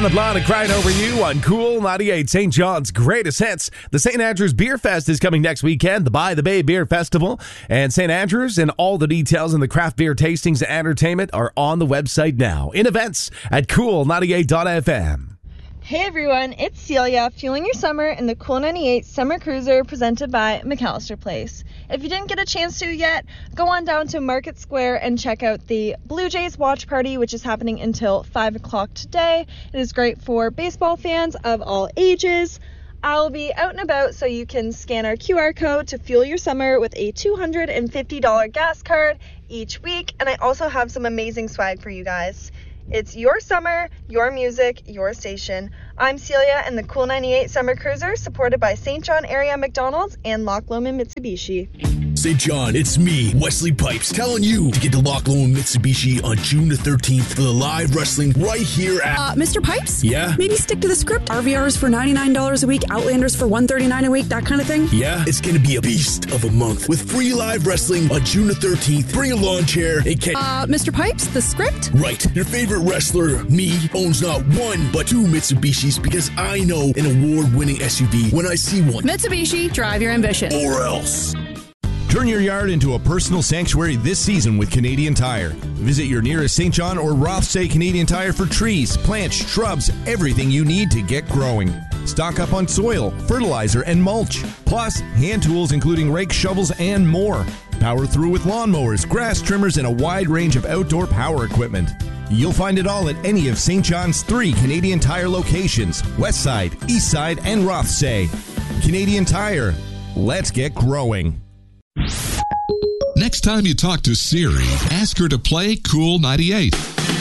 The Blonde and Crying Over You on Cool 98, St. John's greatest hits. The St. Andrews Beer Fest is coming next weekend, the By the Bay Beer Festival. And St. Andrews and all the details and the craft beer tastings and entertainment are on the website now. In events at cool98.fm. Hey everyone, it's Celia, fueling your summer in the Cool 98 Summer Cruiser presented by McAllister Place. If you didn't get a chance to yet, go on down to Market Square and check out the Blue Jays watch party, which is happening until 5 o'clock today. It is great for baseball fans of all ages. I'll be out and about, so you can scan our QR code to fuel your summer with a $250 gas card each week, and I also have some amazing swag for you guys. It's your summer, your music, your station. I'm Celia and the Cool 98 Summer Cruiser, supported by St. John Area McDonald's and Loch Lomond Mitsubishi. St. John, it's me, Wesley Pipes, telling you to get to Loch Lomond Mitsubishi on June the 13th for the live wrestling right here at... Mr. Pipes? Yeah? Maybe stick to the script. RVRs for $99 a week, Outlanders for $139 a week, that kind of thing? Yeah, it's gonna be a beast of a month with free live wrestling on June the 13th. Bring a lawn chair and Mr. Pipes, the script? Right. Your favorite wrestler, me, owns not one, but two Mitsubishis because I know an award-winning SUV when I see one. Mitsubishi, drive your ambition. Or else. Turn your yard into a personal sanctuary this season with Canadian Tire. Visit your nearest St. John or Rothsay Canadian Tire for trees, plants, shrubs, everything you need to get growing. Stock up on soil, fertilizer, and mulch. Plus, hand tools including rakes, shovels, and more. Power through with lawnmowers, grass trimmers, and a wide range of outdoor power equipment. You'll find it all at any of St. John's 3 Canadian Tire locations, Westside, Eastside, and Rothsay. Canadian Tire. Let's get growing. Next time you talk to Siri, ask her to play Cool 98.